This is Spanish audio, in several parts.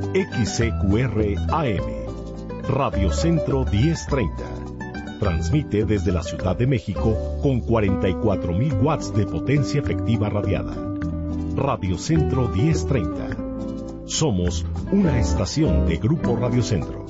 XCQR AM, Radio Centro 1030. Transmite desde la Ciudad de México con 44,000 watts de potencia efectiva radiada. Radio Centro 1030. Somos una estación de Grupo Radio Centro.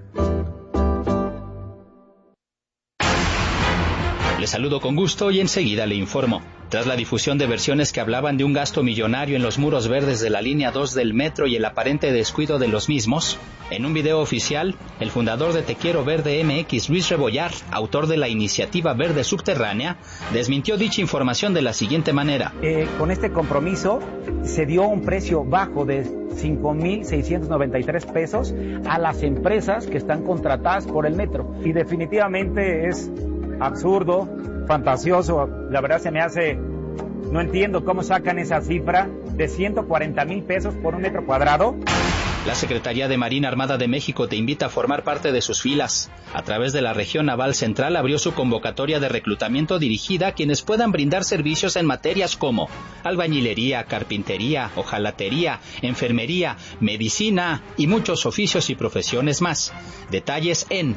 Le saludo con gusto y enseguida le informo. Tras la difusión de versiones que hablaban de un gasto millonario en los muros verdes de la línea 2 del metro y el aparente descuido de los mismos, en un video oficial, el fundador de Te Quiero Verde MX, Luis Rebollar, autor de la iniciativa Verde Subterránea, desmintió dicha información de la siguiente manera. Con este compromiso se dio un precio bajo de 5,693 pesos a las empresas que están contratadas por el metro. Y definitivamente es absurdo, fantasioso, la verdad se me hace, no entiendo cómo sacan esa cifra de 140,000 pesos por un metro cuadrado. La Secretaría de Marina Armada de México te invita a formar parte de sus filas. A través de la Región Naval Central abrió su convocatoria de reclutamiento dirigida a quienes puedan brindar servicios en materias como albañilería, carpintería, hojalatería, enfermería, medicina y muchos oficios y profesiones más. Detalles en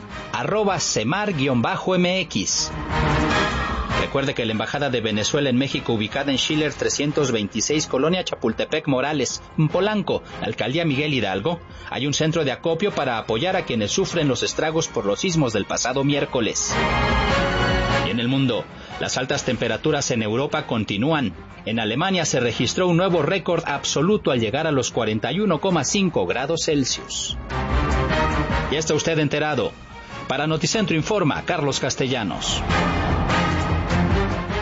@semar_mx. Recuerde que la Embajada de Venezuela en México, ubicada en Schiller 326, Colonia Chapultepec Morales, Polanco, Alcaldía Miguel Hidalgo, hay un centro de acopio para apoyar a quienes sufren los estragos por los sismos del pasado miércoles. Y en el mundo, las altas temperaturas en Europa continúan. En Alemania se registró un nuevo récord absoluto al llegar a los 41,5 grados Celsius. Ya está usted enterado. Para Noticentro informa Carlos Castellanos.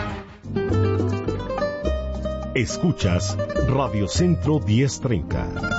Escuchas Radio Centro 1030.